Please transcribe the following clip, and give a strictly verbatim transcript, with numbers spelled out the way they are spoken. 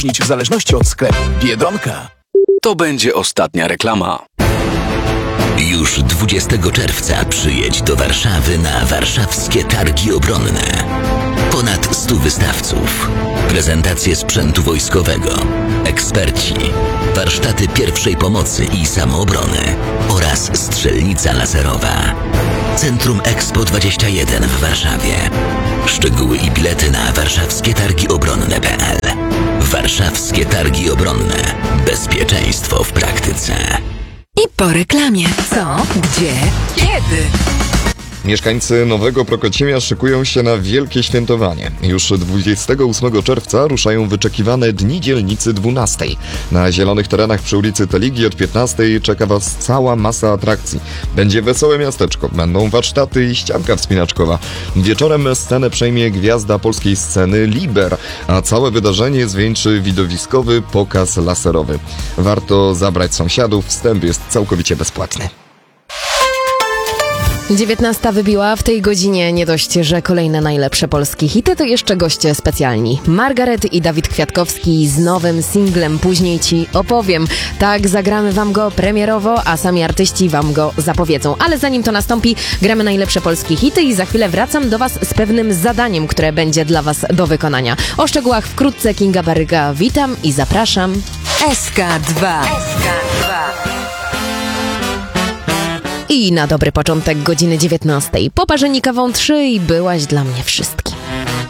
w zależności od sklepu. Biedronka. To będzie ostatnia reklama. Już dwudziestego czerwca przyjedź do Warszawy na warszawskie targi obronne. Ponad stu wystawców, prezentacje sprzętu wojskowego, eksperci, warsztaty pierwszej pomocy i samoobrony oraz strzelnica laserowa. Centrum Expo dwadzieścia jeden w Warszawie. Szczegóły i bilety na warszawskie targi obronne kropka p l. Warszawskie targi obronne. Bezpieczeństwo w praktyce. I po reklamie. Co? Gdzie? Kiedy? Mieszkańcy Nowego Prokocimia szykują się na wielkie świętowanie. Już dwudziestego ósmego czerwca ruszają wyczekiwane Dni Dzielnicy dwunastej. Na zielonych terenach przy ulicy Teligi od piętnastej czeka Was cała masa atrakcji. Będzie wesołe miasteczko, będą warsztaty i ścianka wspinaczkowa. Wieczorem scenę przejmie gwiazda polskiej sceny Liber, a całe wydarzenie zwieńczy widowiskowy pokaz laserowy. Warto zabrać sąsiadów, wstęp jest całkowicie bezpłatny. dziewiętnasta wybiła, w tej godzinie nie dość, że kolejne najlepsze polskie hity, to jeszcze goście specjalni. Margaret i Dawid Kwiatkowski z nowym singlem Później Ci opowiem. Tak, zagramy wam go premierowo, a sami artyści wam go zapowiedzą. Ale zanim to nastąpi, gramy najlepsze polskie hity i za chwilę wracam do was z pewnym zadaniem, które będzie dla was do wykonania. O szczegółach wkrótce. Kinga Baryga, witam i zapraszam. S K dwa. I na dobry początek godziny dziewiętnastej. Po parzeniu kawą trzy i byłaś dla mnie wszystko.